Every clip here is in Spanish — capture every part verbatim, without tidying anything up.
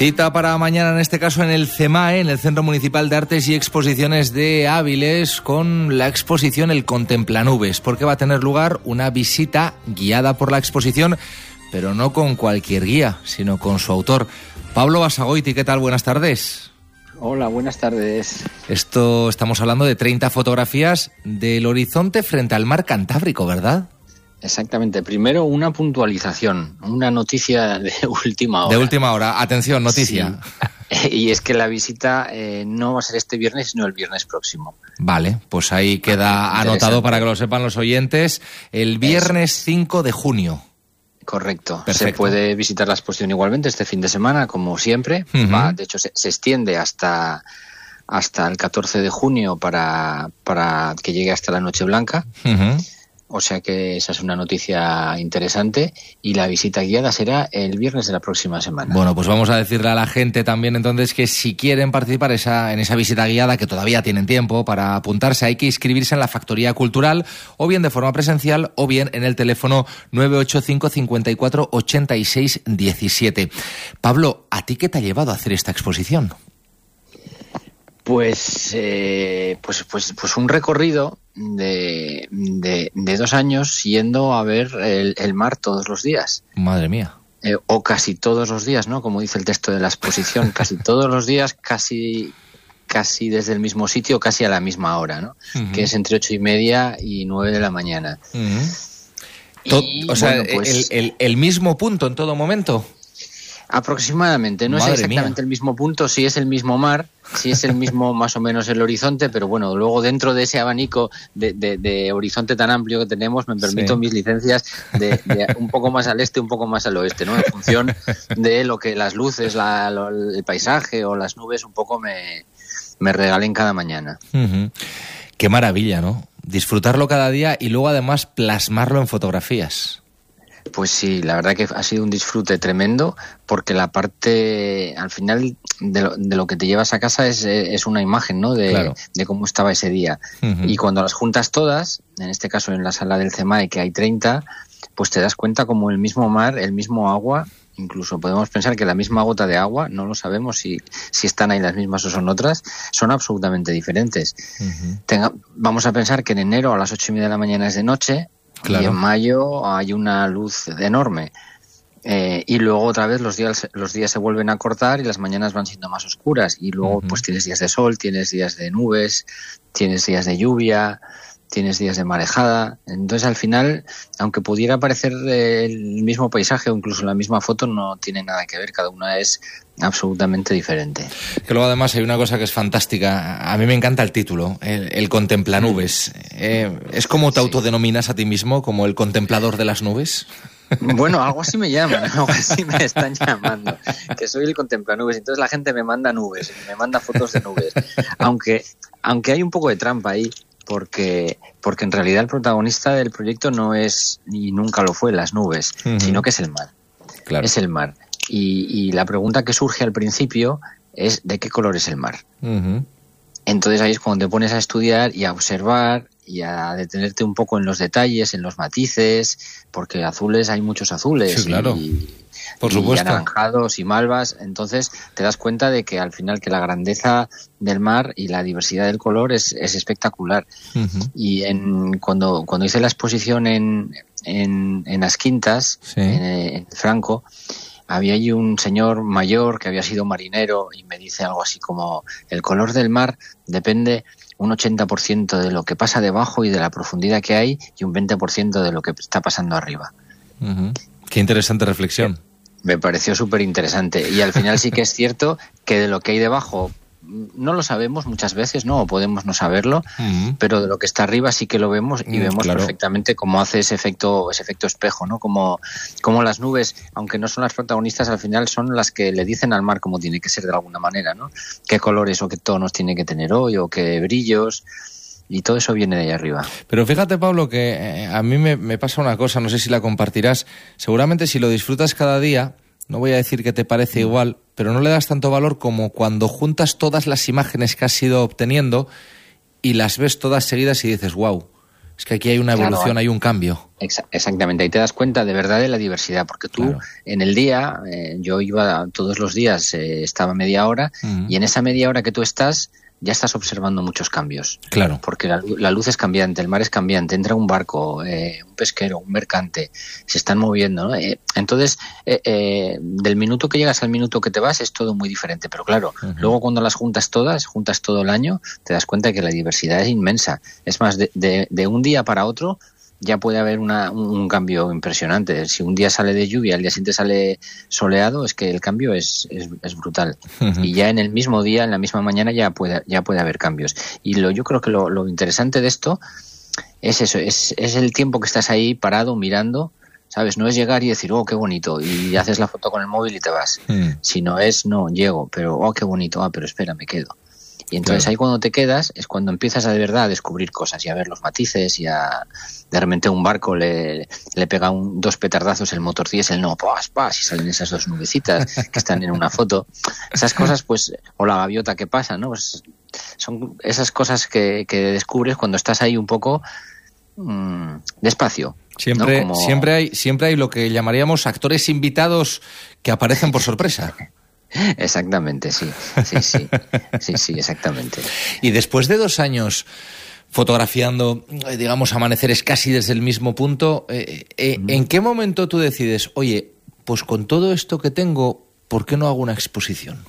Cita para mañana, en este caso en el CEMAE, en el Centro Municipal de Artes y Exposiciones de Áviles, con la exposición El Contemplanubes, porque va a tener lugar una visita guiada por la exposición, pero no con cualquier guía, sino con su autor. Pablo Basagoiti, ¿qué tal? Buenas tardes. Hola, buenas tardes. Esto, estamos hablando de treinta fotografías del horizonte frente al mar Cantábrico, ¿verdad? Exactamente. Primero, una puntualización, una noticia de última hora. De última hora. Atención, noticia. Sí. Y es que la visita eh, no va a ser este viernes, sino el viernes próximo. Vale, pues ahí queda anotado para que lo sepan los oyentes. El viernes cinco de junio. Correcto. Perfecto. Se puede visitar la exposición igualmente este fin de semana, como siempre. Uh-huh. Va, de hecho, se, se extiende hasta, hasta el catorce de junio para, para que llegue hasta la Noche Blanca. Uh-huh. O sea que esa es una noticia interesante, y la visita guiada será el viernes de la próxima semana. Bueno, pues vamos a decirle a la gente también entonces que si quieren participar esa, en esa visita guiada, que todavía tienen tiempo para apuntarse, hay que inscribirse en la Factoría Cultural, o bien de forma presencial, o bien en el teléfono nueve ocho cinco, cinco cuatro, ocho seis uno siete. Pablo, ¿a ti qué te ha llevado a hacer esta exposición? Pues, eh, pues, pues, pues un recorrido de, de, de dos años yendo a ver el, el mar todos los días. Madre mía. Eh, o casi todos los días, ¿no? Como dice el texto de la exposición, casi todos los días, casi, casi desde el mismo sitio, casi a la misma hora, ¿no? Uh-huh. Que es entre ocho y media y nueve de la mañana. Uh-huh. Y, Tot, o sea, bueno, pues, el, el, el mismo punto en todo momento. Aproximadamente, no Madre es exactamente mía. El mismo punto, sí es el mismo mar, sí es el mismo más o menos el horizonte, pero bueno, luego dentro de ese abanico de, de, de horizonte tan amplio que tenemos, me permito sí. mis licencias de, de un poco más al este, un poco más al oeste, ¿no? En función de lo que las luces, la, lo, el paisaje o las nubes un poco me, me regalen cada mañana. Uh-huh. Qué maravilla, ¿no? Disfrutarlo cada día y luego además plasmarlo en fotografías. Pues sí, la verdad que ha sido un disfrute tremendo, porque la parte, al final, de lo, de lo que te llevas a casa es, es una imagen, ¿no? De, claro. de cómo estaba ese día. Uh-huh. Y cuando las juntas todas, en este caso en la sala del CEMAE, que hay treinta, pues te das cuenta como el mismo mar, el mismo agua, incluso podemos pensar que la misma gota de agua, no lo sabemos si, si están ahí las mismas o son otras, son absolutamente diferentes. Uh-huh. Tenga, vamos a pensar que en enero a las ocho y media de la mañana es de noche, claro. Y en mayo hay una luz enorme. Eh, y luego otra vez los días los días se vuelven a cortar y las mañanas van siendo más oscuras. Y luego uh-huh. pues tienes días de sol, tienes días de nubes, tienes días de lluvia, tienes días de marejada. Entonces al final, aunque pudiera parecer el mismo paisaje o incluso la misma foto, no tiene nada que ver. Cada una es absolutamente diferente. Que luego además hay una cosa que es fantástica. A mí me encanta el título, el, el Contemplanubes. Eh, ¿Es como te sí. autodenominas a ti mismo, como el contemplador de las nubes? Bueno, algo así me llaman, algo así me están llamando, que soy el Contemplanubes. Entonces la gente me manda nubes, me manda fotos de nubes. Aunque, aunque hay un poco de trampa ahí, porque porque en realidad el protagonista del proyecto no es, y nunca lo fue, las nubes, uh-huh. sino que es el mar. Claro. Es el mar. Y, y la pregunta que surge al principio es ¿de qué color es el mar? Uh-huh. Entonces ahí es cuando te pones a estudiar y a observar y a detenerte un poco en los detalles, en los matices, porque azules hay muchos azules. Sí, claro. Y, por y supuesto. anaranjados y malvas. Entonces te das cuenta de que al final que la grandeza del mar y la diversidad del color es, es espectacular. Uh-huh. Y en, cuando, cuando hice la exposición en, en, en Las Quintas, sí. en, en Franco, había allí un señor mayor que había sido marinero y me dice algo así como: el color del mar depende un ochenta por ciento de lo que pasa debajo y de la profundidad que hay, y un veinte por ciento de lo que está pasando arriba. Uh-huh. Qué interesante reflexión. Me pareció súper interesante. Y al final sí que es cierto que de lo que hay debajo no lo sabemos muchas veces, ¿no? O podemos no saberlo, uh-huh. pero de lo que está arriba sí que lo vemos y uh, vemos claro. perfectamente cómo hace ese efecto, ese efecto espejo, ¿no? Como, como las nubes, aunque no son las protagonistas, al final son las que le dicen al mar cómo tiene que ser de alguna manera, ¿no? Qué colores o qué tonos tiene que tener hoy, o qué brillos. Y todo eso viene de ahí arriba. Pero fíjate, Pablo, que eh, a mí me, me pasa una cosa, no sé si la compartirás. Seguramente si lo disfrutas cada día, no voy a decir que te parece igual, pero no le das tanto valor como cuando juntas todas las imágenes que has ido obteniendo y las ves todas seguidas y dices, wow, Es que aquí hay una evolución, claro, hay un cambio. Exa- exactamente, ahí te das cuenta de verdad de la diversidad, porque tú claro. en el día, eh, yo iba todos los días, eh, estaba media hora, uh-huh. y en esa media hora que tú estás, ya estás observando muchos cambios. Claro. Porque la, la luz es cambiante, el mar es cambiante, entra un barco, eh, un pesquero, un mercante, se están moviendo, ¿no? Eh, entonces, eh, eh, del minuto que llegas al minuto que te vas es todo muy diferente. Pero claro, uh-huh. luego cuando las juntas todas, juntas todo el año, te das cuenta que la diversidad es inmensa. Es más, de, de, de un día para otro ya puede haber una, un cambio impresionante. Si un día sale de lluvia, al día siguiente sale soleado, es que el cambio es, es, es brutal. Uh-huh. Y ya en el mismo día, en la misma mañana, ya puede, ya puede haber cambios. Y lo, yo creo que lo, lo interesante de esto es eso, es, es el tiempo que estás ahí parado, mirando, ¿sabes? No es llegar y decir, oh, qué bonito, y haces la foto con el móvil y te vas. Uh-huh. Sino es, no, llego, pero, oh, qué bonito, ah, pero espera, me quedo. Y entonces claro. ahí cuando te quedas es cuando empiezas a de verdad a descubrir cosas y a ver los matices y a de repente un barco le, le pega un, dos petardazos el motor diésel, no, pas, pas, y salen esas dos nubecitas que están en una foto. Esas cosas, pues, o la gaviota que pasa, ¿no? Pues son esas cosas que, que descubres cuando estás ahí un poco mmm, despacio. Siempre, ¿no? Como... siempre hay, siempre hay lo que llamaríamos actores invitados que aparecen por sorpresa. Exactamente, sí, sí, sí, sí, sí, exactamente. Y después de dos años fotografiando, digamos, amaneceres casi desde el mismo punto, eh, eh, uh-huh. ¿en qué momento tú decides, oye, pues con todo esto que tengo, ¿por qué no hago una exposición?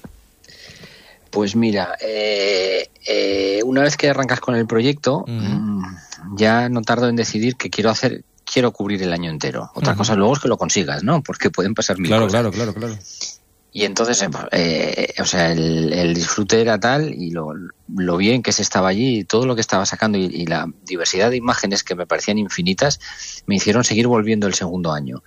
Pues mira, eh, eh, una vez que arrancas con el proyecto, uh-huh. ya no tardo en decidir que quiero hacer, quiero cubrir el año entero. Otra uh-huh. cosa luego es que lo consigas, ¿no? Porque pueden pasar mil claro, cosas. Claro, claro, claro, claro. Y entonces, eh, o sea, el, el disfrute era tal y lo, lo bien que se estaba allí y todo lo que estaba sacando y, y la diversidad de imágenes que me parecían infinitas me hicieron seguir volviendo el segundo año.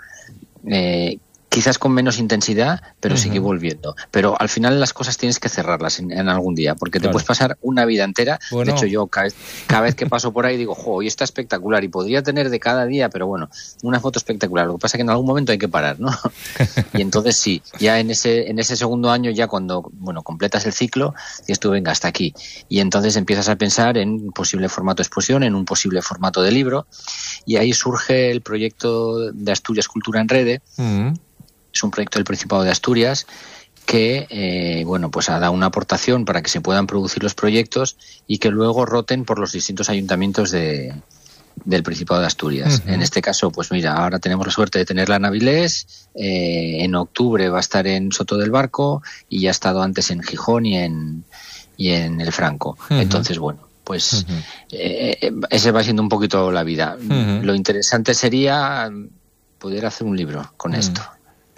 Eh, quizás con menos intensidad, pero uh-huh. seguí volviendo. Pero al final las cosas tienes que cerrarlas en, en algún día, porque claro. te puedes pasar una vida entera. Bueno. De hecho, yo cada, cada vez que paso por ahí digo, jo, hoy está espectacular y podría tener de cada día, pero bueno, una foto espectacular. Lo que pasa es que en algún momento hay que parar, ¿no? Y entonces sí, ya en ese en ese segundo año, ya cuando bueno completas el ciclo, dices tú, venga, hasta aquí. Y entonces empiezas a pensar en un posible formato de exposición, en un posible formato de libro, y ahí surge el proyecto de Asturias Cultura en Rede. Uh-huh. Es un proyecto del Principado de Asturias que, eh, bueno, pues ha dado una aportación para que se puedan producir los proyectos y que luego roten por los distintos ayuntamientos de, del Principado de Asturias. Uh-huh. En este caso, pues mira, ahora tenemos la suerte de tenerla en Avilés, eh, en octubre va a estar en Soto del Barco y ya ha estado antes en Gijón y en, y en El Franco. Uh-huh. Entonces, bueno, pues uh-huh. eh, ese va siendo un poquito la vida. Uh-huh. Lo interesante sería poder hacer un libro con uh-huh. esto.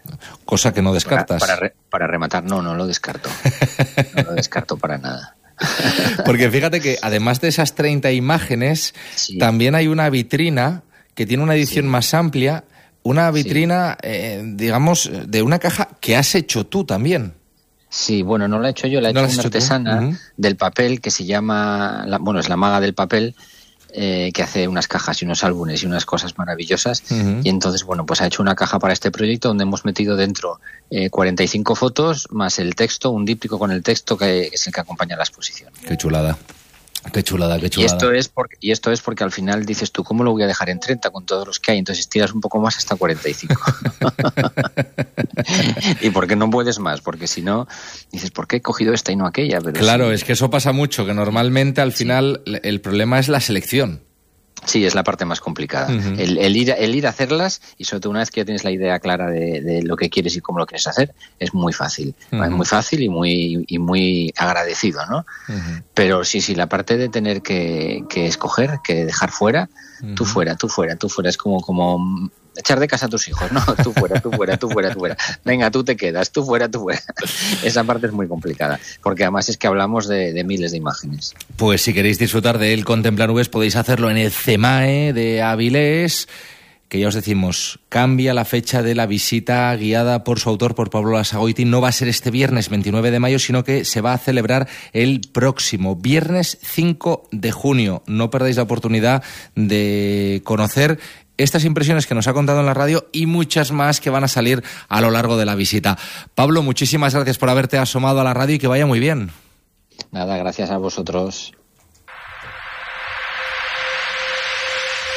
Cosa que no descartas. Para, para, re, para rematar, no, no lo descarto. No lo descarto para nada. Porque fíjate que además de esas treinta imágenes, sí. también hay una vitrina que tiene una edición sí. más amplia, una vitrina, sí. eh, digamos, de una caja que has hecho tú también. Sí, bueno, no la he hecho yo, la he ¿No hecho una artesana uh-huh. del papel que se llama, la, bueno, es la maga del papel, Eh, que hace unas cajas y unos álbumes y unas cosas maravillosas. Uh-huh. Y entonces, bueno, pues ha hecho una caja para este proyecto donde hemos metido dentro eh, cuarenta y cinco fotos más el texto, un díptico con el texto que es el que acompaña la exposición. Qué chulada. Qué chulada, qué chulada. Y esto es porque, y esto es porque al final dices tú, ¿cómo lo voy a dejar en treinta con todos los que hay? Entonces tiras un poco más hasta cuarenta y cinco. ¿Y por qué no puedes más? Porque si no, dices, ¿por qué he cogido esta y no aquella? Pero claro, sí. es que eso pasa mucho, que normalmente al final sí. el problema es la selección. Sí, es la parte más complicada. Uh-huh. El, el, ir, el ir a hacerlas y sobre todo una vez que ya tienes la idea clara de, de lo que quieres y cómo lo quieres hacer, es muy fácil. Uh-huh. Es muy fácil y muy y muy agradecido, ¿no? Uh-huh. Pero sí, sí, la parte de tener que, que escoger, que dejar fuera, uh-huh. tú fuera, tú fuera, tú fuera, es como como echar de casa a tus hijos, ¿no? Tú fuera, tú fuera, tú fuera, tú fuera. Venga, tú te quedas, tú fuera, tú fuera. Esa parte es muy complicada, porque además es que hablamos de, de miles de imágenes. Pues si queréis disfrutar de El Contemplar Nubes, podéis hacerlo en el CEMAE de Avilés, que ya os decimos, cambia la fecha de la visita guiada por su autor, por Pablo Lasagoiti. No va a ser este viernes veintinueve de mayo, sino que se va a celebrar el próximo viernes cinco de junio. No perdáis la oportunidad de conocer estas impresiones que nos ha contado en la radio y muchas más que van a salir a lo largo de la visita. Pablo, muchísimas gracias por haberte asomado a la radio y que vaya muy bien. Nada, gracias a vosotros.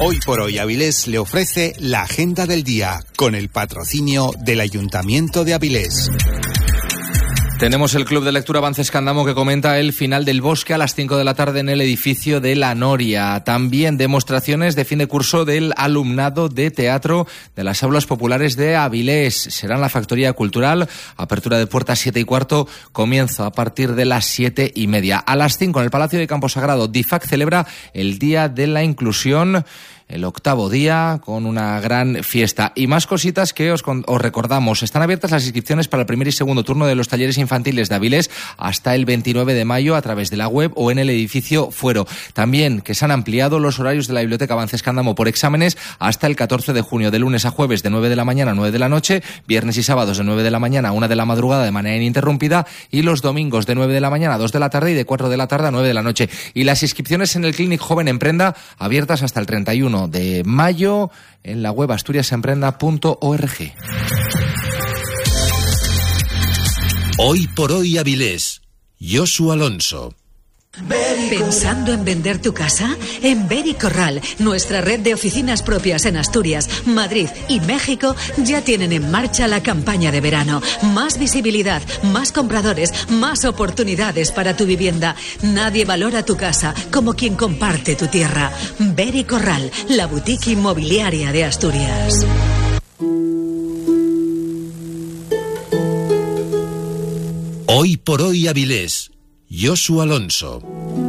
Hoy por hoy Avilés le ofrece la agenda del día con el patrocinio del Ayuntamiento de Avilés. Tenemos el Club de Lectura Avances Candamo que comenta el final del Bosque a las cinco de la tarde en el edificio de La Noria. También demostraciones de fin de curso del alumnado de teatro de las aulas populares de Avilés. Será en la Factoría Cultural, apertura de puertas siete y cuarto, comienzo a partir de las siete y media. A las cinco en el Palacio de Camposagrado, DIFAC celebra el Día de la Inclusión, el octavo día, con una gran fiesta. Y más cositas que os, os recordamos. Están abiertas las inscripciones para el primer y segundo turno de los talleres infantiles de Avilés hasta el veintinueve de mayo a través de la web o en el edificio Fuero. También que se han ampliado los horarios de la Biblioteca Avances Candamo por exámenes hasta el catorce de junio, de lunes a jueves de nueve de la mañana a nueve de la noche, viernes y sábados de nueve de la mañana a una de la madrugada de manera ininterrumpida y los domingos de nueve de la mañana a dos de la tarde y de cuatro de la tarde a nueve de la noche. Y las inscripciones en el Clínic Joven Emprenda abiertas hasta el treinta y uno de mayo en la web asturiasemprenda punto org. Hoy por hoy Avilés, Josu Alonso. ¿Pensando en vender tu casa? En Beri Corral, nuestra red de oficinas propias en Asturias, Madrid y México, ya tienen en marcha la campaña de verano. Más visibilidad, más compradores, más oportunidades para tu vivienda. Nadie valora tu casa como quien comparte tu tierra. Beri Corral, la boutique inmobiliaria de Asturias. Hoy por hoy Avilés, Josu Alonso.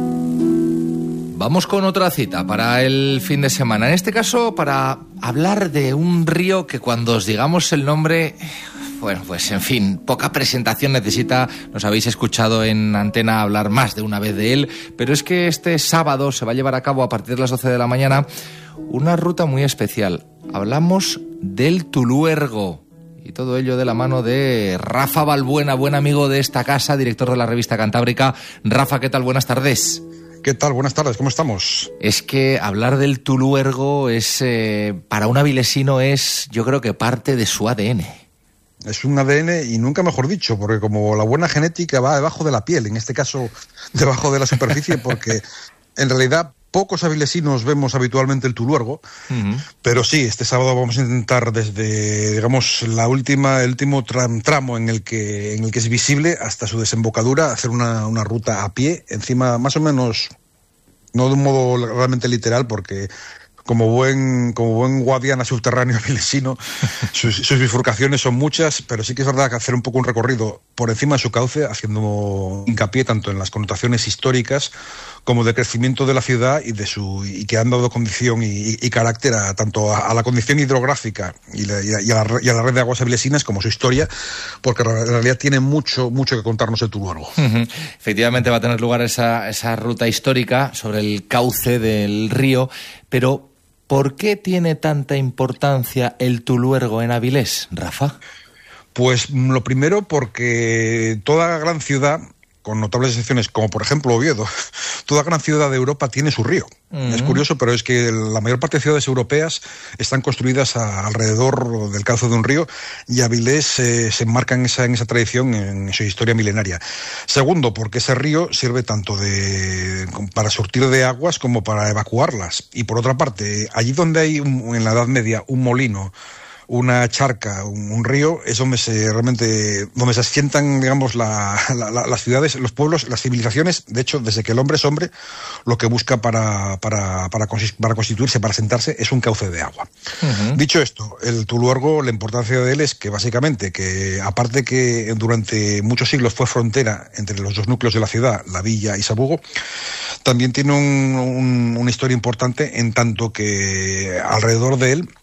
Vamos con otra cita para el fin de semana. En este caso, para hablar de un río que cuando os digamos el nombre, bueno, pues en fin, poca presentación necesita. Nos habéis escuchado en antena hablar más de una vez de él, pero es que este sábado se va a llevar a cabo a partir de las doce de la mañana una ruta muy especial. Hablamos del Tuluergo. Y todo ello de la mano de Rafa Balbuena, buen amigo de esta casa, director de la revista Cantábrica. Rafa, ¿qué tal? Buenas tardes. ¿Qué tal? Buenas tardes, ¿cómo estamos? Es que hablar del Tuluergo es, eh, para un avilesino es, yo creo que parte de su A D N. Es un A D N y nunca mejor dicho, porque como la buena genética va debajo de la piel, en este caso debajo de la superficie, porque en realidad pocos avilesinos vemos habitualmente el Tuluergo, uh-huh. Pero sí, este sábado vamos a intentar desde, digamos, la última, el último tram, tramo en el que en el que es visible hasta su desembocadura, hacer una, una ruta a pie, encima más o menos, no de un modo realmente literal, porque como buen como buen guadiana subterráneo avilesino, sus, sus bifurcaciones son muchas, pero sí que es verdad que hacer un poco un recorrido por encima de su cauce, haciendo hincapié tanto en las connotaciones históricas como de crecimiento de la ciudad y de su y que han dado condición y, y, y carácter a tanto a, a la condición hidrográfica y, la, y, a, y, a la, y a la red de aguas avilesinas como su historia, porque en realidad tiene mucho mucho que contarnos el Tuluergo. Uh-huh. Efectivamente va a tener lugar esa, esa ruta histórica sobre el cauce del río, pero ¿por qué tiene tanta importancia el Tuluergo en Avilés, Rafa? Pues lo primero porque toda gran ciudad, con notables excepciones, como por ejemplo Oviedo, toda gran ciudad de Europa tiene su río. Mm. Es curioso, pero es que la mayor parte de ciudades europeas están construidas a, alrededor del cauce de un río y Avilés eh, se enmarca en esa, en esa tradición, en su historia milenaria. Segundo, porque ese río sirve tanto de, para surtir de aguas como para evacuarlas. Y por otra parte, allí donde hay un, en la Edad Media un molino, una charca, un, un río, es donde se realmente, donde se asientan, digamos, la, la, la, las ciudades, los pueblos, las civilizaciones. De hecho, desde que el hombre es hombre, lo que busca para, para, para, para constituirse, para sentarse, es un cauce de agua. Uh-huh. Dicho esto, el Tuluergo, la importancia de él es que básicamente, que aparte que durante muchos siglos fue frontera entre los dos núcleos de la ciudad, la Villa y Sabugo, también tiene un, un, una historia importante en tanto que alrededor de él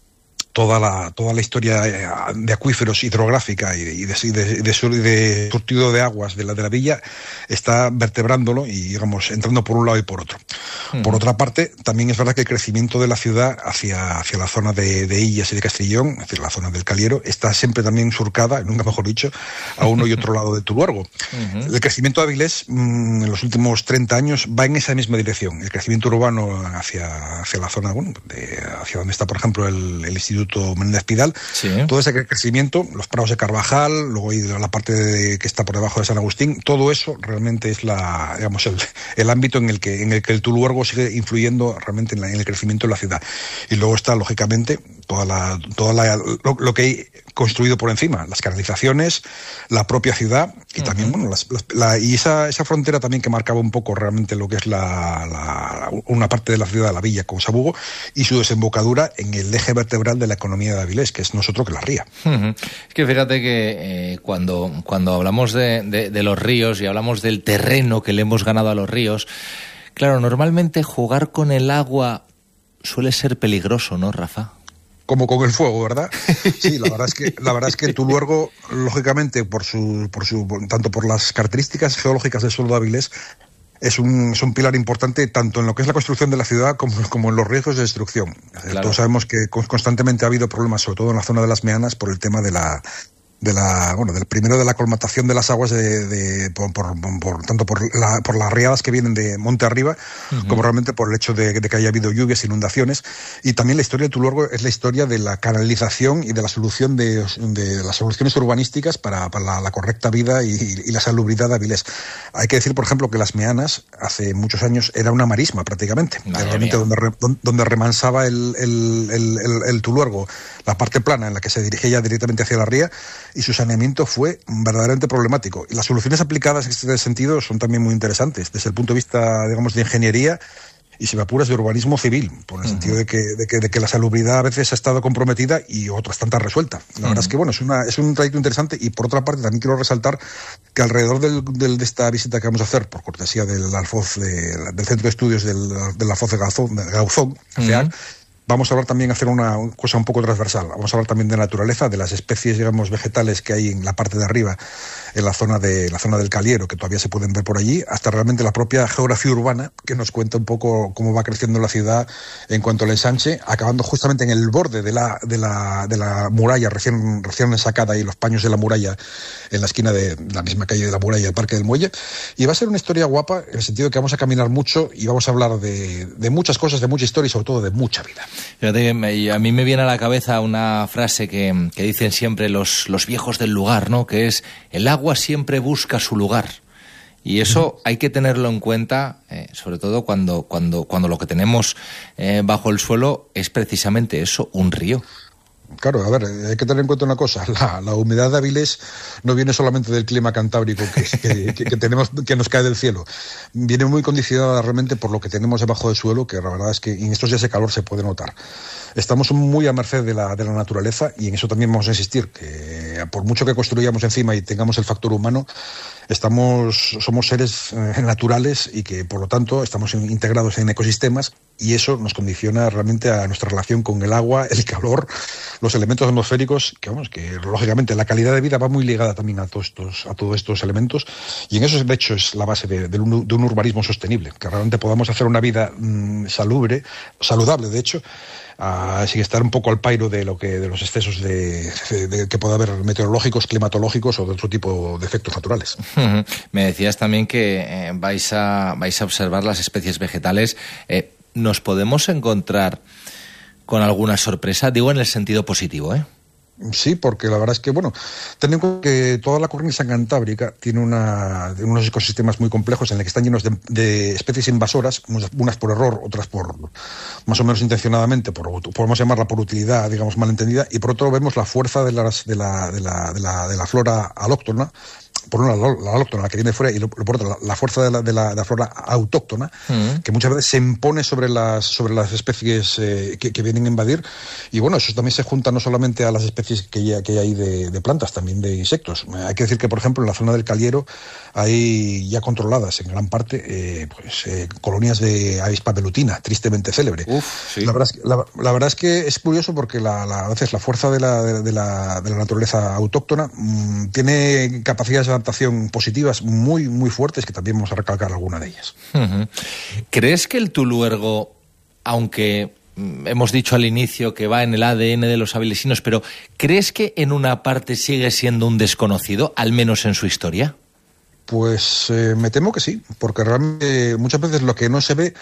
toda la toda la historia de acuíferos hidrográfica y de, y de, de, de, de surtido de aguas de la de la villa está vertebrándolo y, digamos, entrando por un lado y por otro. Uh-huh. Por otra parte, también es verdad que el crecimiento de la ciudad hacia, hacia la zona de, de Illas y de Castellón, es decir, la zona del Caliero, está siempre también surcada, nunca mejor dicho, a uno y otro lado de Tuluergo. Uh-huh. El crecimiento de Avilés mmm, en los últimos treinta años va en esa misma dirección. El crecimiento urbano hacia, hacia la zona, bueno, de, hacia donde está, por ejemplo, el, el Instituto Instituto Menéndez Pidal. Sí. Todo ese crecimiento, los prados de Carvajal, luego la parte de, que está por debajo de San Agustín, todo eso realmente es la, digamos, el, el ámbito en el que en el que el Tuluergo sigue influyendo realmente en, la, en el crecimiento de la ciudad. Y luego está, lógicamente, toda la, toda la, lo, lo que hay construido por encima, las canalizaciones, la propia ciudad y uh-huh. también, bueno, las, las, la, y esa, esa frontera también que marcaba un poco realmente lo que es la, la una parte de la ciudad de la villa con Sabugo y su desembocadura en el eje vertebral de la economía de Avilés, que es nosotros que la ría. Uh-huh. Es que fíjate que eh, cuando, cuando hablamos de, de, de los ríos y hablamos del terreno que le hemos ganado a los ríos, claro, normalmente jugar con el agua suele ser peligroso, ¿no, Rafa? Como con el fuego, ¿verdad? Sí, la verdad es que la verdad es que Tuluergo, lógicamente, por su, por su, tanto por las características geológicas del suelo de Avilés, es un, es un pilar importante tanto en lo que es la construcción de la ciudad como, como en los riesgos de destrucción. Claro. Todos sabemos que constantemente ha habido problemas, sobre todo en la zona de las Meanas, por el tema de la de la bueno del primero de la colmatación de las aguas de, de por, por, por tanto por la por las riadas que vienen de monte arriba uh-huh. como realmente por el hecho de, de que haya habido lluvias, inundaciones. Y también la historia de Tuluergo es la historia de la canalización y de la solución de, de las soluciones urbanísticas para, para la, la correcta vida y, y la salubridad de Avilés. Hay que decir, por ejemplo, que las Meanas hace muchos años era una marisma prácticamente, realmente donde, donde remansaba el, el, el, el, el Tuluergo, la parte plana en la que se dirigía ya directamente hacia la ría, y su saneamiento fue verdaderamente problemático. Y las soluciones aplicadas en este sentido son también muy interesantes, desde el punto de vista, digamos, de ingeniería y, si me apuras, de urbanismo civil, por el uh-huh. sentido de que, de, que, de que la salubridad a veces ha estado comprometida y otras tantas resuelta. La uh-huh. verdad es que, bueno, es, una, es un trayecto interesante. Y por otra parte también quiero resaltar que alrededor del, del, de esta visita que vamos a hacer, por cortesía del Alfoz, de, del Centro de Estudios del, del Alfoz de Gauzón, de Gauzón uh-huh. vamos a hablar también, hacer una cosa un poco transversal. Vamos a hablar también de naturaleza, de las especies, digamos, vegetales que hay en la parte de arriba, en la zona de la zona del Caliero, que todavía se pueden ver por allí, hasta realmente la propia geografía urbana, que nos cuenta un poco cómo va creciendo la ciudad en cuanto al ensanche, acabando justamente en el borde de la de la de la muralla recién recién sacada y los paños de la muralla en la esquina de la misma calle de la muralla, el Parque del Muelle. Y va a ser una historia guapa, en el sentido de que vamos a caminar mucho y vamos a hablar de, de muchas cosas, de mucha historia y sobre todo de mucha vida. Fíjate, a mí me viene a la cabeza una frase que, que dicen siempre los, los viejos del lugar, ¿no? Que es: el agua siempre busca su lugar. Y eso hay que tenerlo en cuenta, eh, sobre todo cuando, cuando, cuando lo que tenemos eh, bajo el suelo es precisamente eso, un río. Claro, a ver, hay que tener en cuenta una cosa, la, la humedad de Avilés no viene solamente del clima cantábrico que, que, que, que tenemos, que nos cae del cielo, viene muy condicionada realmente por lo que tenemos debajo del suelo, que la verdad es que en estos días de calor se puede notar. Estamos muy a merced de la, de la naturaleza, y en eso también vamos a insistir, que por mucho que construyamos encima y tengamos el factor humano, estamos somos seres eh, naturales, y que por lo tanto estamos in, integrados en ecosistemas, y eso nos condiciona realmente a nuestra relación con el agua, el calor, los elementos atmosféricos, que vamos, que lógicamente la calidad de vida va muy ligada también a todos estos, a todos estos elementos, y en eso de hecho es la base de, de, un, de un urbanismo sostenible, que realmente podamos hacer una vida mmm, salubre, saludable de hecho, Uh, sin estar un poco al pairo de lo que de los excesos de, de, de que pueda haber meteorológicos, climatológicos o de otro tipo de efectos naturales. Uh-huh. Me decías también que eh, vais a vais a observar las especies vegetales. Eh, ¿Nos podemos encontrar con alguna sorpresa? Digo en el sentido positivo, ¿eh? Sí, porque la verdad es que, bueno, ten en cuenta que toda la cornisa cantábrica tiene una, unos ecosistemas muy complejos en los que están llenos de, de especies invasoras, unas por error, otras por más o menos intencionadamente, por, podemos llamarla por utilidad, digamos, malentendida, y por otro vemos la fuerza de, las, de, la, de, la, de, la, de la flora alóctona, por una la, la alóctona, la que viene fuera, y por otra la, la fuerza de la, de, la, de la flora autóctona, uh-huh. que muchas veces se impone sobre las sobre las especies eh, que, que vienen a invadir. Y bueno, eso también se junta no solamente a las especies que, ya, que hay de, de plantas, también de insectos. Hay que decir que, por ejemplo, en la zona del Caliero hay ya controladas en gran parte eh, pues, eh, colonias de avispa velutina, tristemente célebre. Uf, sí. la, verdad es que, la, la verdad es que es curioso, porque la, la, a veces la fuerza de la, de, de la, de la naturaleza autóctona mmm, tiene capacidades de adaptación positivas muy, muy fuertes, que también vamos a recalcar alguna de ellas. Uh-huh. ¿Crees que el Tuluergo, aunque hemos dicho al inicio que va en el A D N de los avilesinos, pero crees que en una parte sigue siendo un desconocido, al menos en su historia? Pues eh, me temo que sí, porque realmente muchas veces lo que no se ve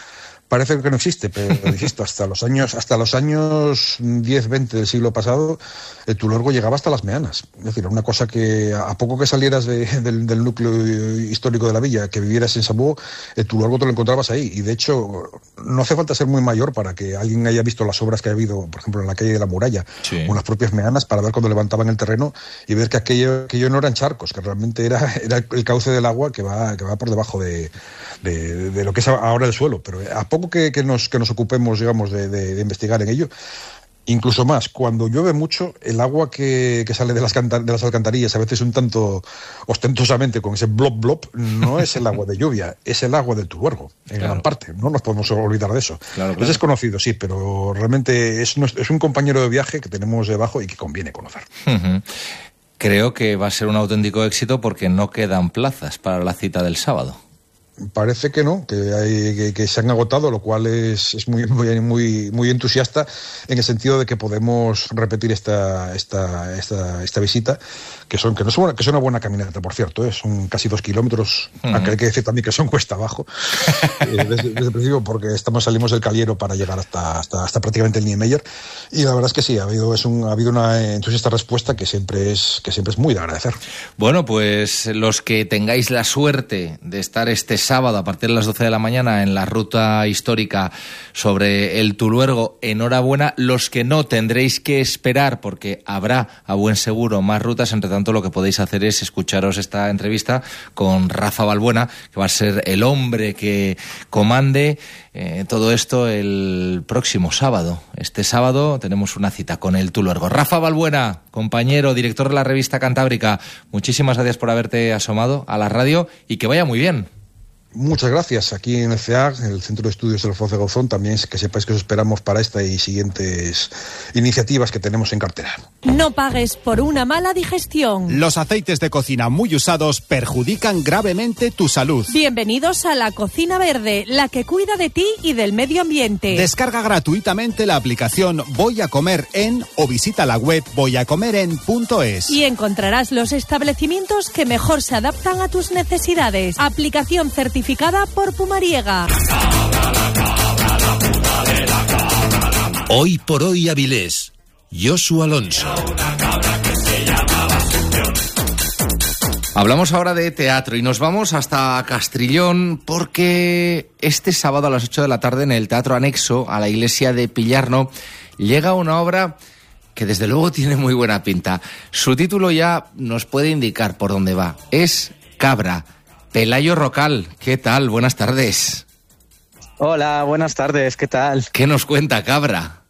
parece que no existe, pero insisto, hasta los años hasta los años diez, veinte del siglo pasado, el Tuluergo llegaba hasta las Meanas. Es decir, una cosa que a poco que salieras de, del, del núcleo histórico de la villa, que vivieras en Sabó, el Tuluergo te lo encontrabas ahí. Y de hecho, no hace falta ser muy mayor para que alguien haya visto las obras que ha habido, por ejemplo, en la calle de la Muralla, sí, o en las propias Meanas, para ver cuando levantaban el terreno y ver que aquello, aquello no eran charcos, que realmente era, era el cauce del agua que va, que va por debajo de, de, de lo que es ahora el suelo. Pero a poco que, que, nos, que nos ocupemos, digamos, de, de, de investigar en ello, incluso más, cuando llueve mucho, el agua que, que sale de las, canta, de las alcantarillas, a veces un tanto ostentosamente con ese blop blop, no es el agua de lluvia, es el agua del Tuluergo, en claro, gran parte. No nos podemos olvidar de eso. Claro, claro. Es desconocido, sí, pero realmente es, es un compañero de viaje que tenemos debajo y que conviene conocer. Uh-huh. Creo que va a ser un auténtico éxito porque no quedan plazas para la cita del sábado. Parece que no, que, hay, que, que se han agotado, lo cual es, es muy, muy, muy, muy entusiasta en el sentido de que podemos repetir esta, esta, esta, esta visita, que son que no es una, que es una buena caminata, por cierto, ¿eh? Son casi dos kilómetros, uh-huh, aunque hay que decir también que son cuesta abajo, eh, desde, desde el principio, porque estamos salimos del Caliero para llegar hasta, hasta, hasta prácticamente el Niemeyer, y la verdad es que sí, ha habido, es un, ha habido una entusiasta respuesta que siempre es, que siempre es muy de agradecer. Bueno, pues los que tengáis la suerte de estar este sábado a partir de las doce de la mañana en la ruta histórica sobre el Tuluergo, enhorabuena. Los que no, tendréis que esperar porque habrá a buen seguro más rutas. Entre tanto, lo que podéis hacer es escucharos esta entrevista con Rafa Balbuena, que va a ser el hombre que comande eh, todo esto el próximo sábado. Este sábado tenemos una cita con el Tuluergo. Rafa Balbuena, compañero, director de la revista Cantábrica, muchísimas gracias por haberte asomado a la radio y que vaya muy bien. Muchas gracias. Aquí en el C E A G, en el Centro de Estudios del Alfonso de Gauzón, también que sepáis que os esperamos para esta y siguientes iniciativas que tenemos en cartera. No pagues por una mala digestión. Los aceites de cocina muy usados perjudican gravemente tu salud. Bienvenidos a la Cocina Verde, la que cuida de ti y del medio ambiente. Descarga gratuitamente la aplicación Voy a Comer En o visita la web voy a comer en punto es. Y encontrarás los establecimientos que mejor se adaptan a tus necesidades. Aplicación certificada certificada por Pumariega. Hoy por hoy Avilés, Josu Alonso. Hablamos ahora de teatro y nos vamos hasta Castrillón porque este sábado a las ocho de la tarde en el Teatro Anexo a la iglesia de Pillarno llega una obra que desde luego tiene muy buena pinta. Su título ya nos puede indicar por dónde va. Es Cabra. Pelayo Rocal, ¿qué tal? Buenas tardes. Hola, buenas tardes, ¿qué tal? ¿Qué nos cuenta Cabra?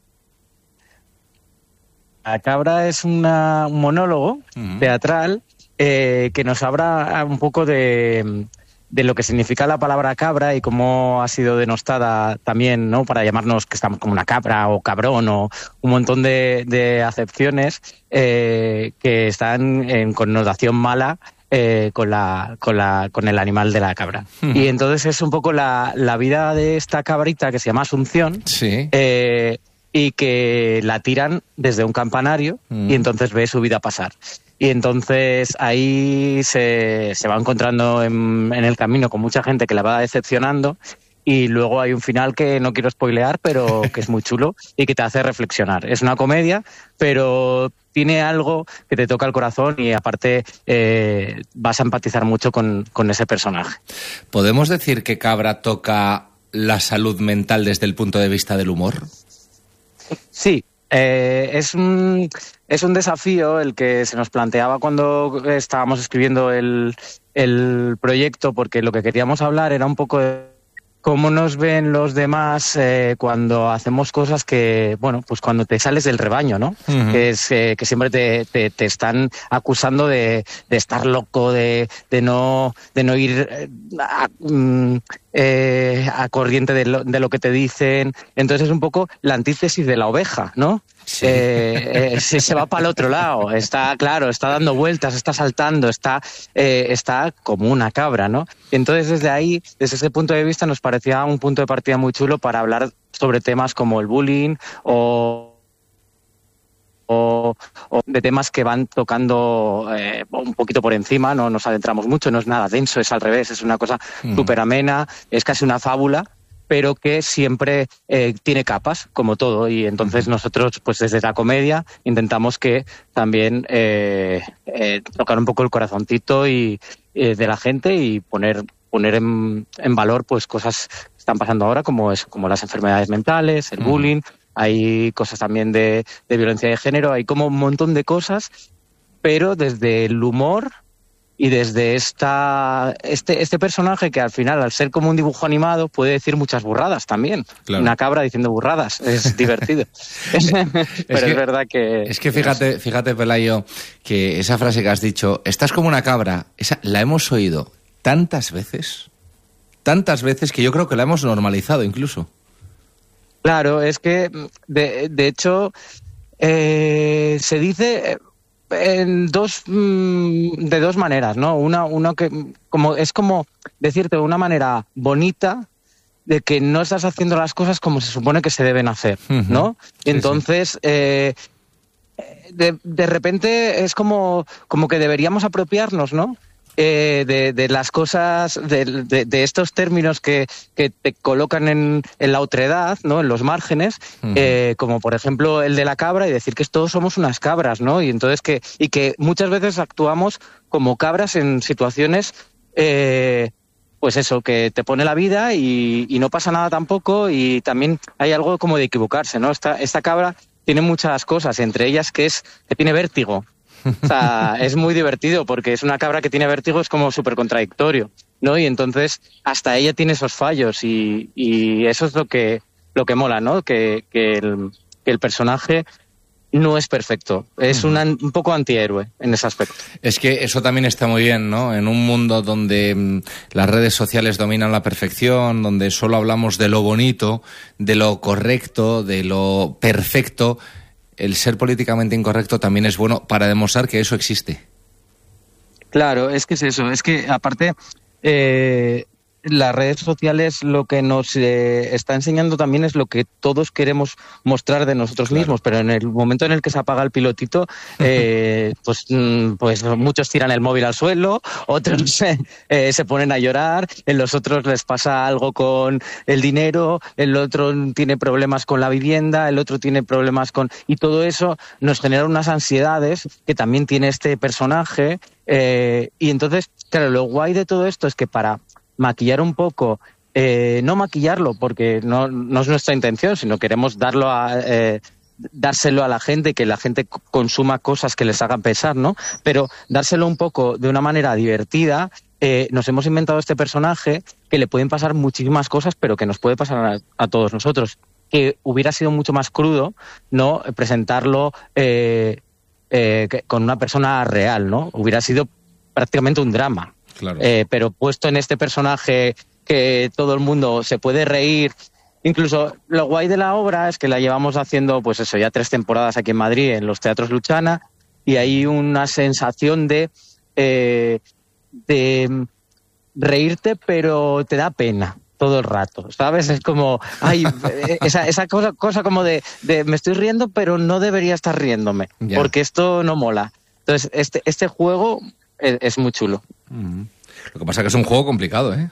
La Cabra es una, un monólogo uh-huh. teatral eh, que nos habla un poco de, de lo que significa la palabra cabra y cómo ha sido denostada también, ¿no? Para llamarnos que estamos como una cabra o cabrón o un montón de, de acepciones eh, que están en connotación mala. Eh, con la con la con el animal de la cabra. Uh-huh. Y entonces es un poco la, la vida de esta cabrita que se llama Asunción, sí. eh, y que la tiran desde un campanario uh-huh. y entonces ve su vida pasar. Y entonces ahí se, se va encontrando en, en el camino con mucha gente que la va decepcionando. Y luego hay un final que no quiero spoilear, pero que es muy chulo y que te hace reflexionar. Es una comedia, pero tiene algo que te toca el corazón y aparte eh, vas a empatizar mucho con, con ese personaje. ¿Podemos decir que Cabra toca la salud mental desde el punto de vista del humor? Sí, eh, es un, es un desafío el que se nos planteaba cuando estábamos escribiendo el, el proyecto, porque lo que queríamos hablar era un poco de cómo nos ven los demás eh, cuando hacemos cosas que, bueno, pues cuando te sales del rebaño, ¿no? Uh-huh. Que es eh, que siempre te, te, te están acusando de, de estar loco, de, de no de no ir eh, a, eh, a corriente de lo, de lo que te dicen. Entonces es un poco la antítesis de la oveja, ¿no? Sí. Eh, eh, se, se va para el otro lado, está claro, está dando vueltas, está saltando, está, eh, está como una cabra, ¿no? Y entonces desde ahí, desde ese punto de vista, nos parecía un punto de partida muy chulo para hablar sobre temas como el bullying o, o, o de temas que van tocando eh, un poquito por encima, no nos adentramos mucho, no es nada denso, es al revés, es una cosa súper amena, es casi una fábula. pero que siempre eh, tiene capas, como todo, y entonces nosotros, pues desde la comedia, intentamos que también eh, eh, tocar un poco el corazoncito y, eh, de la gente y poner poner en, en valor pues cosas que están pasando ahora, como es como las enfermedades mentales, el bullying, hay cosas también de, de violencia de género, hay como un montón de cosas, pero desde el humor y desde esta este este personaje que al final, al ser como un dibujo animado, puede decir muchas burradas también. Claro. Una cabra diciendo burradas, es divertido. es Pero que, es verdad que... Es que fíjate, fíjate, Pelayo, que esa frase que has dicho, estás como una cabra, esa la hemos oído tantas veces, tantas veces que yo creo que la hemos normalizado incluso. Claro, es que, de, de hecho, eh, se dice... En dos de dos maneras, ¿no? Una, una que como es como decirte de una manera bonita de que no estás haciendo las cosas como se supone que se deben hacer, ¿no? Y entonces, sí, sí. Eh, de, de repente es como, como que deberíamos apropiarnos, ¿no? Eh, de, de las cosas, de, de, de estos términos que, que te colocan en, en la otredad, ¿no? En los márgenes, uh-huh. eh, como por ejemplo el de la cabra, y decir que todos somos unas cabras, ¿no? Y entonces que, y que muchas veces actuamos como cabras en situaciones, eh, pues eso, que te pone la vida y, y no pasa nada tampoco, y también hay algo como de equivocarse, ¿no? Esta, esta cabra tiene muchas cosas, entre ellas que es que tiene vértigo. O sea, es muy divertido porque es una cabra que tiene vértigo, es como súper contradictorio, ¿no? Y entonces hasta ella tiene esos fallos y, y eso es lo que lo que mola, ¿no? Que, que, el, que el personaje no es perfecto, es una, un poco antihéroe en ese aspecto. Es que eso también está muy bien, ¿no? En un mundo donde mmm, las redes sociales dominan la perfección, donde solo hablamos de lo bonito, de lo correcto, de lo perfecto, el ser políticamente incorrecto también es bueno para demostrar que eso existe. Claro, es que es eso, es que aparte eh, las redes sociales lo que nos eh, está enseñando también es lo que todos queremos mostrar de nosotros claro. mismos, pero en el momento en el que se apaga el pilotito, eh, pues, pues muchos tiran el móvil al suelo, otros se, eh, se ponen a llorar, en los otros les pasa algo con el dinero, el otro tiene problemas con la vivienda, el otro tiene problemas con... Y todo eso nos genera unas ansiedades que también tiene este personaje, eh, y entonces, claro, lo guay de todo esto es que para maquillar un poco, eh, no maquillarlo porque no, no es nuestra intención, sino queremos darlo a, eh, dárselo a la gente, que la gente consuma cosas que les hagan pensar, ¿no? Pero dárselo un poco de una manera divertida, eh, nos hemos inventado este personaje que le pueden pasar muchísimas cosas, pero que nos puede pasar a, a todos nosotros. Que hubiera sido mucho más crudo, ¿no? Presentarlo eh, eh, con una persona real, ¿no? Hubiera sido prácticamente un drama. Claro. Eh, pero puesto en este personaje que todo el mundo se puede reír, incluso lo guay de la obra es que la llevamos haciendo, pues eso, ya tres temporadas aquí en Madrid, en los teatros Luchana, y hay una sensación de, eh, de reírte, pero te da pena todo el rato, ¿sabes? Es como, ay, esa, esa cosa, cosa como de, de me estoy riendo, pero no debería estar riéndome, yeah. porque esto no mola. Entonces, este, este juego es, es muy chulo. Mm. Lo que pasa es que es un juego complicado, ¿eh?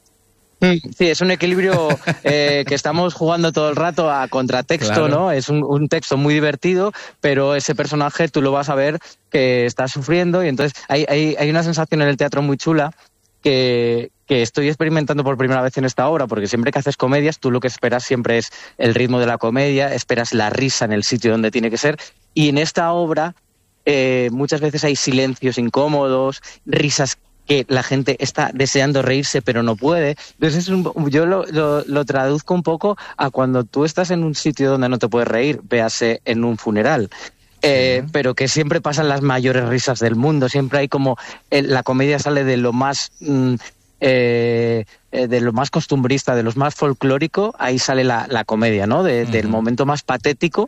Sí, es un equilibrio eh, que estamos jugando todo el rato a contratexto, claro. ¿no? Es un, un texto muy divertido, pero ese personaje tú lo vas a ver que está sufriendo y entonces hay, hay, hay una sensación en el teatro muy chula que, que estoy experimentando por primera vez en esta obra, porque siempre que haces comedias tú lo que esperas siempre es el ritmo de la comedia, esperas la risa en el sitio donde tiene que ser, y en esta obra eh, muchas veces hay silencios incómodos, risas que la gente está deseando reírse pero no puede. Entonces es un, yo lo, lo, lo traduzco un poco a cuando tú estás en un sitio donde no te puedes reír, véase en un funeral. Eh, sí. Pero que siempre pasan las mayores risas del mundo, siempre hay como eh, la comedia sale de lo más mm, eh, de lo más costumbrista, de lo más folclórico, ahí sale la, la comedia, ¿no? De, uh-huh. Del momento más patético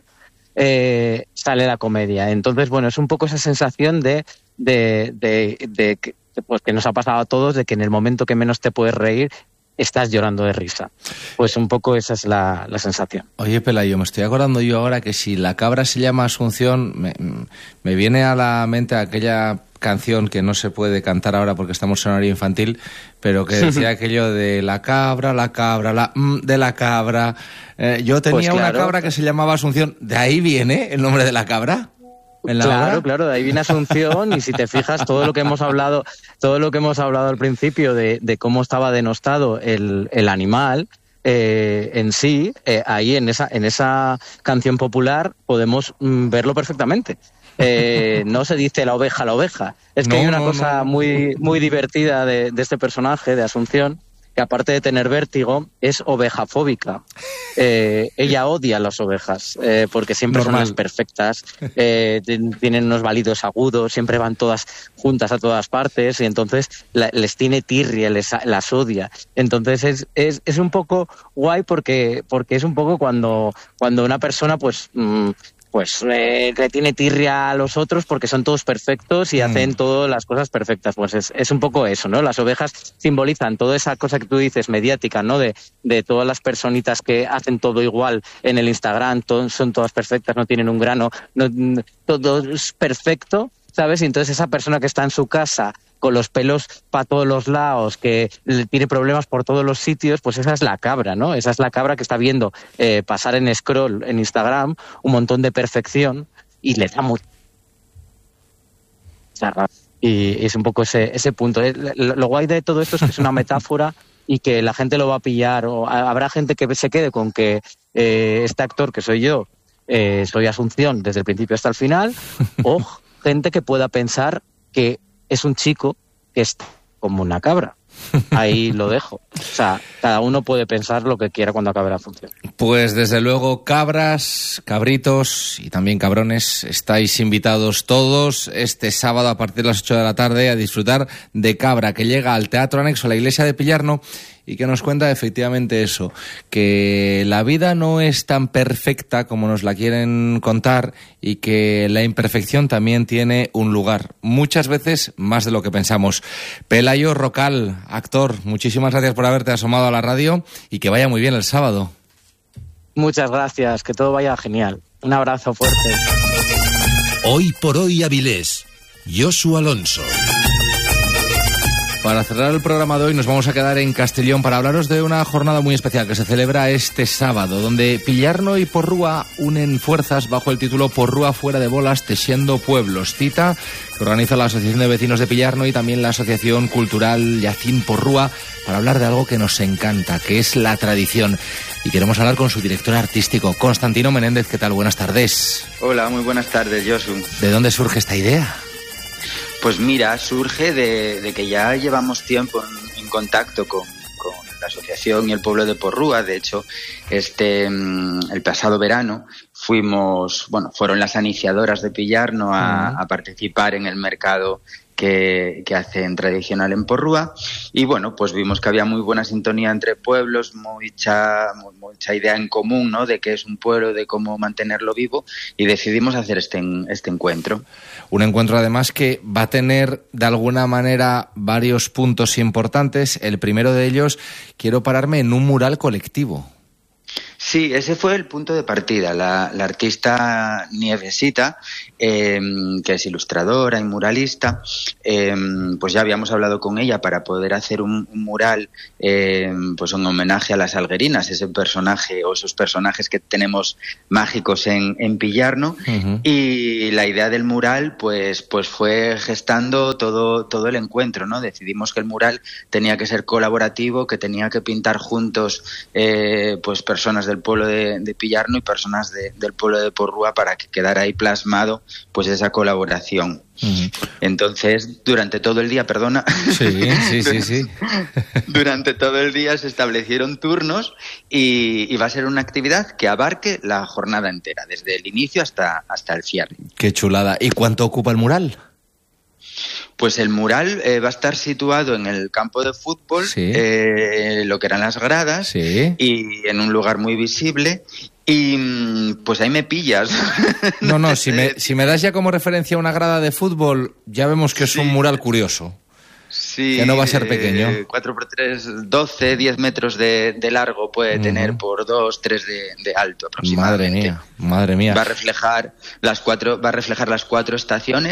eh, sale la comedia. Entonces, bueno, es un poco esa sensación de de, de, de, de pues que nos ha pasado a todos, de que en el momento que menos te puedes reír estás llorando de risa. Pues un poco esa es la, la sensación. Oye, Pelayo, me estoy acordando yo ahora que si la cabra se llama Asunción, me, me viene a la mente aquella canción que no se puede cantar ahora porque estamos en horario infantil, pero que decía aquello de la cabra, la cabra, la mm, de la cabra. Eh, yo tenía pues claro. una cabra que se llamaba Asunción. ¿De ahí viene el nombre de la cabra? ¿En la claro, obra? claro, de ahí viene Asunción, y si te fijas, todo lo que hemos hablado, todo lo que hemos hablado al principio de, de cómo estaba denostado el, el animal eh, en sí, eh, ahí en esa, en esa canción popular podemos mm, verlo perfectamente. Eh, no se dice la oveja, la oveja. Es que no, hay una no, cosa no. muy, muy divertida de, de este personaje, de Asunción, que aparte de tener vértigo, es ovejafóbica. Eh, ella odia las ovejas, eh, porque siempre Normal. son las perfectas, eh, tienen unos balidos agudos, siempre van todas juntas a todas partes, y entonces la, les tiene tirria, les, las odia. Entonces es, es, es un poco guay porque, porque es un poco cuando, cuando una persona pues... Mmm, pues eh, le tiene tirria a los otros porque son todos perfectos y mm. hacen todas las cosas perfectas. Pues es, es un poco eso, ¿no? Las ovejas simbolizan toda esa cosa que tú dices, mediática, ¿no? De, de todas las personitas que hacen todo igual en el Instagram, todo, son todas perfectas, no tienen un grano, no, todo es perfecto, ¿sabes? Y entonces esa persona que está en su casa con los pelos para todos los lados, que tiene problemas por todos los sitios, pues esa es la cabra, ¿no? Esa es la cabra que está viendo eh, pasar en scroll en Instagram un montón de perfección y le da mucho. Y es un poco ese, ese punto. Lo, lo guay de todo esto es que es una metáfora y que la gente lo va a pillar, o habrá gente que se quede con que eh, este actor que soy yo, eh, soy Asunción desde el principio hasta el final, o gente que pueda pensar que es un chico que está como una cabra. Ahí lo dejo. O sea, cada uno puede pensar lo que quiera cuando acabe la función. Pues desde luego, cabras, cabritos y también cabrones, estáis invitados todos este sábado a partir de las ocho de la tarde a disfrutar de Cabra, que llega al Teatro Anexo a la Iglesia de Pillarno y que nos cuenta efectivamente eso, que la vida no es tan perfecta como nos la quieren contar y que la imperfección también tiene un lugar, muchas veces más de lo que pensamos. Pelayo Rocal, actor, muchísimas gracias por haberte asomado a la radio y que vaya muy bien el sábado. Muchas gracias, que todo vaya genial. Un abrazo fuerte. Hoy por hoy Avilés, Josu Alonso. Para cerrar el programa de hoy nos vamos a quedar en Castellón para hablaros de una jornada muy especial que se celebra este sábado, donde Pillarno y Porrúa unen fuerzas bajo el título Porrúa fuera de bolas, texiendo pueblos. Cita que organiza la Asociación de Vecinos de Pillarno y también la Asociación Cultural Yacín Porrúa para hablar de algo que nos encanta, que es la tradición. Y queremos hablar con su director artístico, Constantino Menéndez. ¿Qué tal? Buenas tardes. Hola, muy buenas tardes, Josu. ¿De dónde surge esta idea? Pues mira, surge de, de que ya llevamos tiempo en, en contacto con, con la asociación y el pueblo de Porrúa. De hecho, este el pasado verano fuimos, bueno, fueron las aniciadoras de Pillarno a, uh-huh. a participar en el mercado que, que hacen tradicional en Porrúa, y bueno, pues vimos que había muy buena sintonía entre pueblos, mucha, mucha idea en común, ¿no?, de qué es un pueblo, de cómo mantenerlo vivo, y decidimos hacer este, este encuentro. Un encuentro además que va a tener de alguna manera varios puntos importantes. El primero de ellos, quiero pararme en un mural colectivo. Sí, ese fue el punto de partida. La, la artista Nievesita, eh, que es ilustradora y muralista, eh, pues ya habíamos hablado con ella para poder hacer un, un mural eh, pues en homenaje a las alguerinas, ese personaje o esos personajes que tenemos mágicos en, en Pillarno. Uh-huh. Y la idea del mural pues, pues fue gestando todo, todo el encuentro, ¿no? Decidimos que el mural tenía que ser colaborativo, que tenía que pintar juntos eh, pues personas del pueblo de, de Pillarno y personas de, del pueblo de Porrúa para que quedara ahí plasmado pues esa colaboración. Uh-huh. Entonces, durante todo el día, perdona. Sí, sí, sí, sí. Durante todo el día se establecieron turnos y, y va a ser una actividad que abarque la jornada entera, desde el inicio hasta, hasta el cierre. Qué chulada. ¿Y cuánto ocupa el mural? Pues el mural eh, va a estar situado en el campo de fútbol, sí. eh, lo que eran las gradas, sí. y en un lugar muy visible. Y pues ahí me pillas. No, no, si me, si me das ya como referencia una grada de fútbol, ya vemos que es sí. un mural curioso. Sí, que no va a ser pequeño. Eh, cuatro por tres, doce, diez metros de, de largo puede uh-huh. tener por dos, tres de, de alto aproximadamente. Madre mía, madre mía. Va a reflejar las cuatro, va a reflejar las cuatro estaciones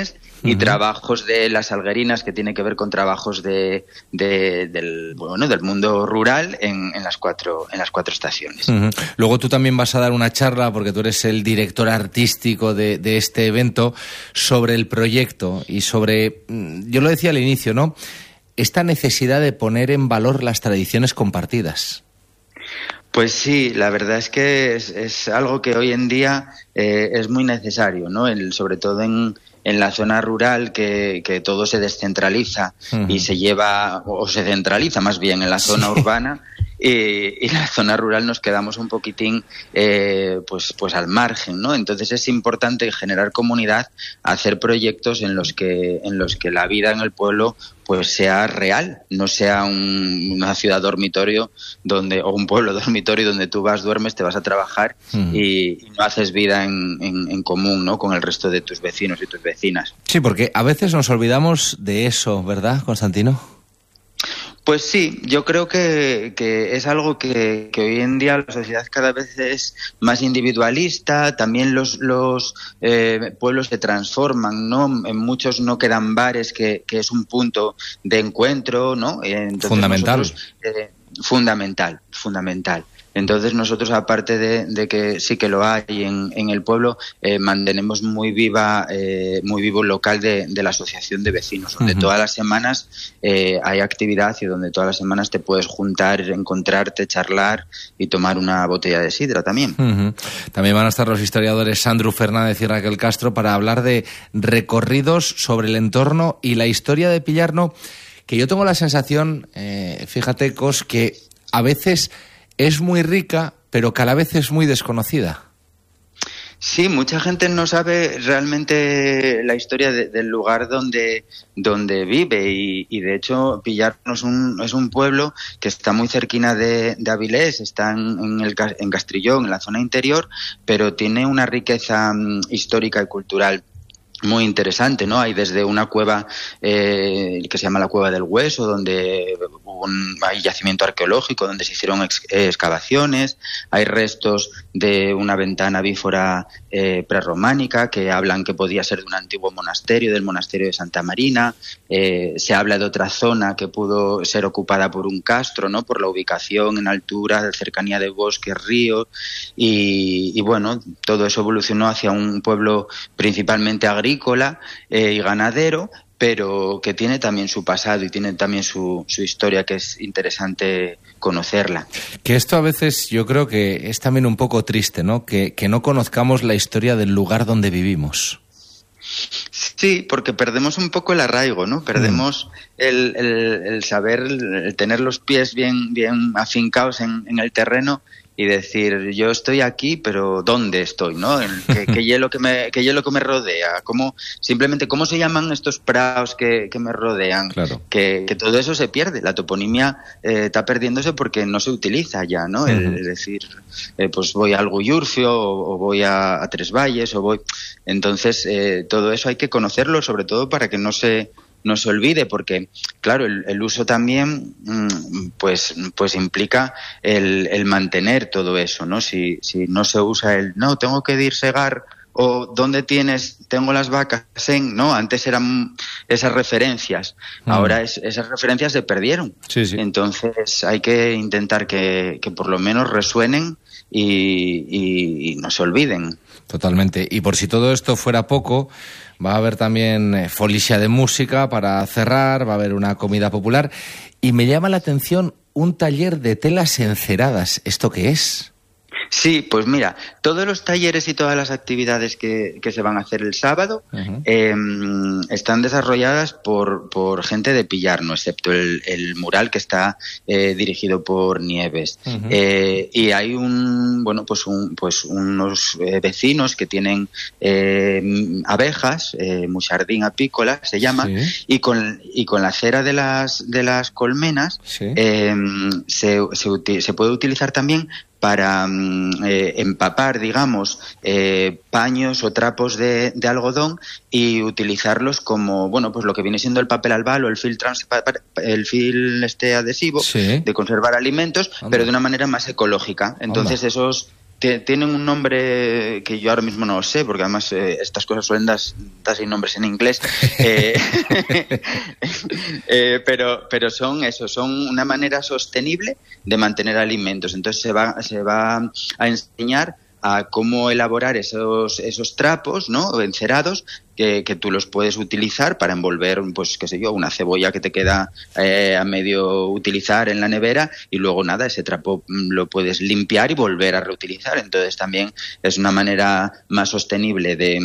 y uh-huh. trabajos de las alguerinas, que tiene que ver con trabajos de, de del bueno del mundo rural en, en las cuatro en las cuatro estaciones. Uh-huh. Luego tú también vas a dar una charla, porque tú eres el director artístico de, de este evento, sobre el proyecto y sobre, yo lo decía al inicio, ¿no?, esta necesidad de poner en valor las tradiciones compartidas. Pues sí, la verdad es que es, es algo que hoy en día eh, es muy necesario, ¿no? El, sobre todo en, en la zona rural, que, que todo se descentraliza uh-huh. y se lleva, o se centraliza más bien en la zona sí. urbana, y, y en la zona rural nos quedamos un poquitín eh, pues, pues al margen, ¿no? Entonces es importante generar comunidad, hacer proyectos en los que, en los que la vida en el pueblo pues sea real, no sea un, una ciudad dormitorio donde o un pueblo dormitorio donde tú vas, duermes, te vas a trabajar mm. y, y no haces vida en, en, en común, ¿no?, con el resto de tus vecinos y tus vecinas. Sí, porque a veces nos olvidamos de eso, ¿verdad, Constantino? Pues sí, yo creo que, que es algo que, que hoy en día la sociedad cada vez es más individualista, también los, los eh, pueblos se transforman, ¿no? En muchos no quedan bares, que, que es un punto de encuentro, ¿no? Entonces fundamental. Nosotros, eh, fundamental, fundamental. Entonces nosotros, aparte de, de que sí que lo hay en, en el pueblo, eh, mantenemos muy viva, eh, muy vivo el local de, de la asociación de vecinos, donde uh-huh. todas las semanas eh, hay actividad y donde todas las semanas te puedes juntar, encontrarte, charlar y tomar una botella de sidra también. Uh-huh. También van a estar los historiadores Sandro Fernández y Raquel Castro para hablar de recorridos sobre el entorno y la historia de Pillarno, que yo tengo la sensación, eh, fíjate, Cos, que a veces es muy rica, pero que a la vez es muy desconocida. Sí, mucha gente no sabe realmente la historia de, del lugar donde, donde vive y, y de hecho Pillarno es un, es un pueblo que está muy cerquina de, de Avilés, está en, en, el, en Castrillón, en la zona interior, pero tiene una riqueza um, histórica y cultural muy interesante, ¿no? Hay desde una cueva eh, que se llama la Cueva del Hueso, donde hubo un, hay yacimiento arqueológico, donde se hicieron ex, eh, excavaciones, hay restos de una ventana bífora eh, prerrománica que hablan que podía ser de un antiguo monasterio, del monasterio de Santa Marina, eh, se habla de otra zona que pudo ser ocupada por un castro, ¿no?, por la ubicación en altura, de cercanía de bosques, ríos, y, y bueno, todo eso evolucionó hacia un pueblo principalmente agrícola, agrícola eh, y ganadero, pero que tiene también su pasado y tiene también su, su historia, que es interesante conocerla. Que esto a veces yo creo que es también un poco triste, ¿no? Que, que no conozcamos la historia del lugar donde vivimos. Sí, porque perdemos un poco el arraigo, ¿no? Perdemos mm. el, el, el saber, el tener los pies bien, bien afincados en, en el terreno y decir, yo estoy aquí, pero ¿dónde estoy, no? ¿Qué, qué hielo que me, qué hielo que me rodea? ¿Cómo, simplemente, ¿cómo se llaman estos prados que, que me rodean? Claro. Que, que todo eso se pierde. La toponimia eh, está perdiéndose porque no se utiliza ya, ¿no? Uh-huh. El, es decir, eh, pues voy a Algullurcio o, o voy a, a Tres Valles o voy... Entonces, eh, todo eso hay que conocerlo, sobre todo para que no se... no se olvide, porque claro, el, el uso también pues pues implica el, el mantener todo eso, ¿no? Si, si no se usa el no, tengo que ir segar, o ¿dónde tienes? Tengo las vacas en, ¿no? Antes eran esas referencias, mm. ahora es, esas referencias se perdieron. Sí, sí. Entonces hay que intentar que, que por lo menos resuenen y, y, y no se olviden. Totalmente. Y por si todo esto fuera poco, va a haber también eh, folisia de música para cerrar, va a haber una comida popular y me llama la atención un taller de telas enceradas. ¿Esto qué es? Sí, pues mira, todos los talleres y todas las actividades que, que se van a hacer el sábado uh-huh. eh, están desarrolladas por, por gente de Pillarno, excepto el, el mural que está eh, dirigido por Nieves. Uh-huh. Eh, y hay un, bueno, pues un, pues unos eh, vecinos que tienen eh, abejas, eh, Muchardín apícola se llama, sí. y con y con la cera de las de las colmenas sí. eh, se, se, uti- se puede utilizar también para eh, empapar, digamos, eh, paños o trapos de, de algodón y utilizarlos como, bueno, pues lo que viene siendo el papel albal o el fil, trans, el fil este adhesivo sí. de conservar alimentos, Anda. pero de una manera más ecológica. Entonces Anda. esos tienen un nombre que yo ahora mismo no lo sé, porque además eh, estas cosas suelen dar, dar sin nombres en inglés, eh, eh, pero, pero son eso, son una manera sostenible de mantener alimentos. Entonces se va, se va a enseñar a cómo elaborar esos, esos trapos, ¿no?, encerados, que, que tú los puedes utilizar para envolver, pues qué sé yo, una cebolla que te queda eh, a medio utilizar en la nevera, y luego nada, ese trapo lo puedes limpiar y volver a reutilizar. Entonces también es una manera más sostenible de,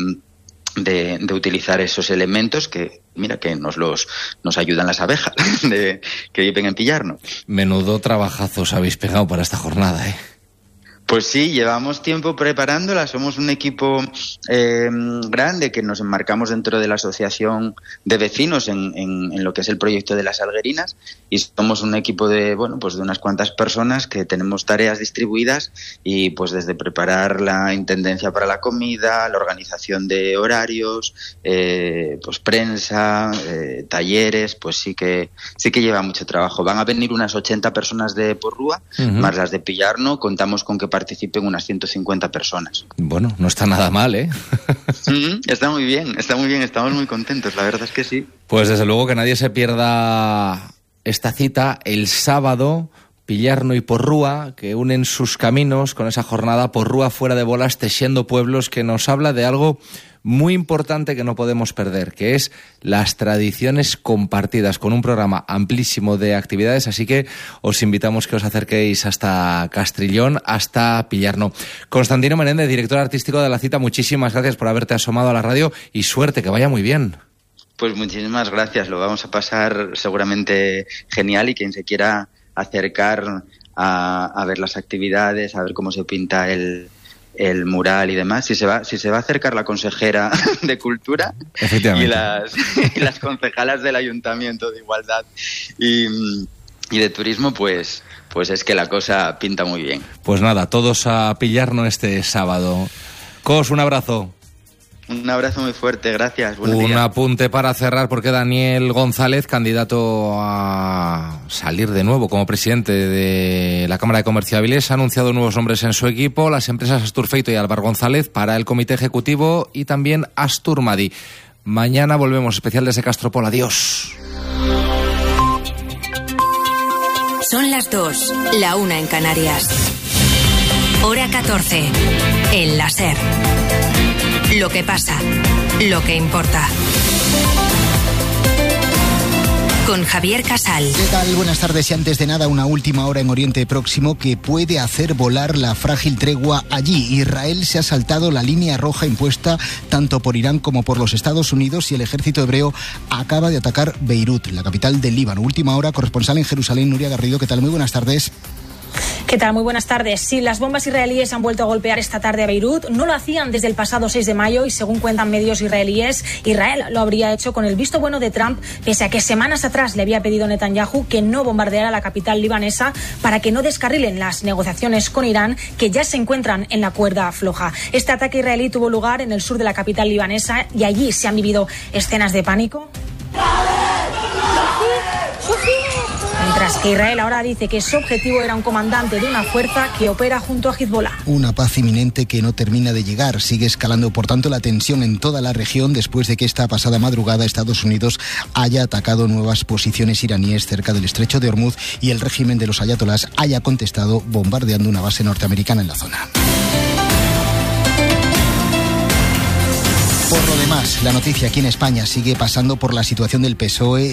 de, de utilizar esos elementos que, mira, que nos los nos ayudan las abejas de, que viven en Pillarno. Menudo trabajazo os habéis pegado para esta jornada, ¿eh? Pues sí, llevamos tiempo preparándola, somos un equipo eh, grande que nos enmarcamos dentro de la asociación de vecinos en, en, en lo que es el proyecto de las Alguerinas, y somos un equipo de, bueno, pues de unas cuantas personas que tenemos tareas distribuidas, y pues desde preparar la intendencia para la comida, la organización de horarios, eh, pues prensa, eh, talleres, pues sí que sí que lleva mucho trabajo. Van a venir unas ochenta personas de Porrúa, uh-huh. más las de Pillarno, contamos con que participen unas ciento cincuenta personas. Bueno, no está nada mal, ¿eh? Mm, está muy bien, está muy bien, estamos muy contentos, la verdad es que sí. Pues desde luego que nadie se pierda esta cita el sábado, Pillarno y Porrúa, que unen sus caminos con esa jornada Porrúa fuera de bolas, texiendo pueblos, que nos habla de algo muy importante que no podemos perder, que es las tradiciones compartidas, con un programa amplísimo de actividades, así que os invitamos que os acerquéis hasta Castrillón, hasta Pillarno. Constantino Menéndez, director artístico de la cita, muchísimas gracias por haberte asomado a la radio y suerte, que vaya muy bien. Pues muchísimas gracias, lo vamos a pasar seguramente genial, y quien se quiera acercar a, a ver las actividades, a ver cómo se pinta el el mural y demás, si se va si se va a acercar la consejera de Cultura y las, y las concejalas del Ayuntamiento de Igualdad y, y de Turismo, pues pues es que la cosa pinta muy bien. Pues nada, todos a Pillarno este sábado. Cos, un abrazo. Un abrazo muy fuerte, gracias. Buenos Un días. apunte para cerrar, porque Daniel González, candidato a salir de nuevo como presidente de la Cámara de Comercio de Avilés, ha anunciado nuevos nombres en su equipo, las empresas Asturfeito y Álvaro González para el comité ejecutivo, y también Asturmadi. Mañana volvemos, especial desde Castropol. Adiós. Son las dos, la una en Canarias. Hora catorce, en la SER. Lo que pasa, lo que importa. Con Javier Casal. ¿Qué tal? Buenas tardes. Y antes de nada, una última hora en Oriente Próximo que puede hacer volar la frágil tregua allí. Israel se ha saltado la línea roja impuesta tanto por Irán como por los Estados Unidos, y el ejército hebreo acaba de atacar Beirut, la capital del Líbano. Última hora, corresponsal en Jerusalén, Nuria Garrido. ¿Qué tal? Muy buenas tardes. ¿Qué tal? Muy buenas tardes. Sí, las bombas israelíes han vuelto a golpear esta tarde a Beirut. No lo hacían desde el pasado seis de mayo y, según cuentan medios israelíes, Israel lo habría hecho con el visto bueno de Trump, pese a que semanas atrás le había pedido Netanyahu que no bombardeara la capital libanesa para que no descarrilen las negociaciones con Irán, que ya se encuentran en la cuerda floja. Este ataque israelí tuvo lugar en el sur de la capital libanesa, y allí se han vivido escenas de pánico. Mientras que Israel ahora dice que su objetivo era un comandante de una fuerza que opera junto a Hezbollah. Una paz inminente que no termina de llegar. Sigue escalando, por tanto, la tensión en toda la región después de que esta pasada madrugada Estados Unidos haya atacado nuevas posiciones iraníes cerca del estrecho de Hormuz y el régimen de los ayatolás haya contestado bombardeando una base norteamericana en la zona. Por lo demás, la noticia aquí en España sigue pasando por la situación del P S O E